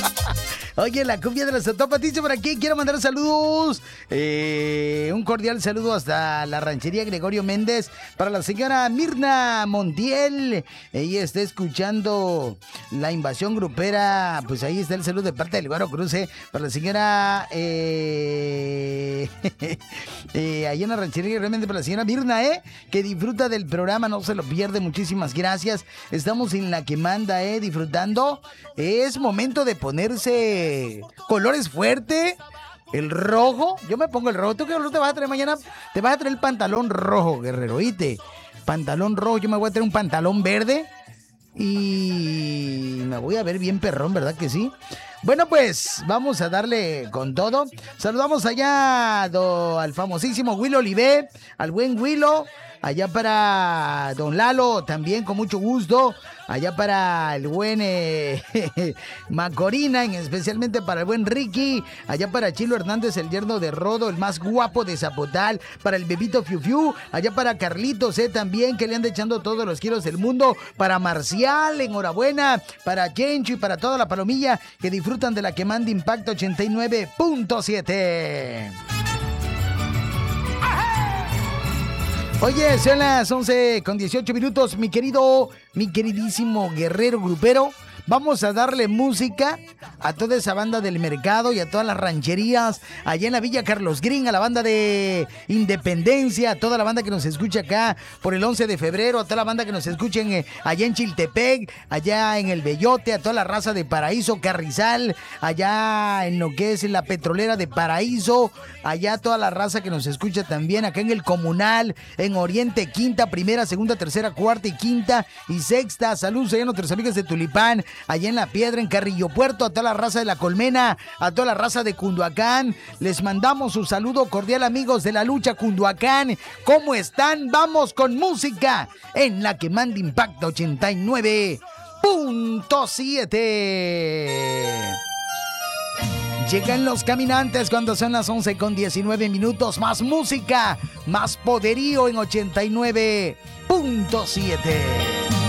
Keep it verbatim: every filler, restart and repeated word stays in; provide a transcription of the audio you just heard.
Oye, la cumbia de la Sotopa dice por aquí, quiero mandar saludos. Eh, un cordial saludo hasta la ranchería Gregorio Méndez para la señora Mirna Montiel. Ella está escuchando la invasión grupera. Pues ahí está el saludo de parte del Güero Cruz, eh, para la señora... Eh, eh, ahí en la ranchería Gregorio Méndez para la señora Mirna, eh, que disfruta del programa, no se lo pierde. Muchísimas gracias. Estamos en la que manda, eh, disfrutando. Es momento de ponerse colores fuerte. El rojo, yo me pongo el rojo. ¿Tú qué color te vas a traer mañana? Te vas a traer el pantalón rojo, guerrero, ¿oíste? Pantalón rojo, yo me voy a traer un pantalón verde. Y me voy a ver bien perrón, ¿verdad que sí? Bueno, pues vamos a darle con todo. Saludamos allá do, al famosísimo Willo Olivé, al buen Willo. Allá para don Lalo, también con mucho gusto. Allá para el buen eh, Macorina, especialmente para el buen Ricky. Allá para Chilo Hernández, el yerno de Rodo, el más guapo de Zapotal. Para el bebito Fiu Fiu. Allá para Carlitos, eh, también, que le anda echando todos los kilos del mundo. Para Marcial, enhorabuena. Para Chencho y para toda la palomilla que disfrutan de la que manda Impacto ochenta y nueve punto siete. Oye, son las once con dieciocho minutos, mi querido, mi queridísimo guerrero grupero. Vamos a darle música a toda esa banda del mercado y a todas las rancherías allá en la Villa Carlos Green, a la banda de Independencia, a toda la banda que nos escucha acá por el once de febrero, a toda la banda que nos escuchen eh, allá en Chiltepec, allá en El Bellote, a toda la raza de Paraíso, Carrizal, allá en lo que es la petrolera de Paraíso, allá toda la raza que nos escucha también acá en el Comunal, en Oriente, quinta, primera, segunda, tercera, cuarta y quinta y sexta. Saludos allá a nuestros amigos de Tulipán, allá en La Piedra, en Carrillo Puerto, a toda la raza de La Colmena, a toda la raza de Cunduacán. Les mandamos un saludo cordial, amigos de la lucha Cunduacán. ¿Cómo están? Vamos con música en la que manda Impacto ochenta y nueve punto siete. Llegan los caminantes cuando son las once con diecinueve minutos. Más música, más poderío en ochenta y nueve punto siete.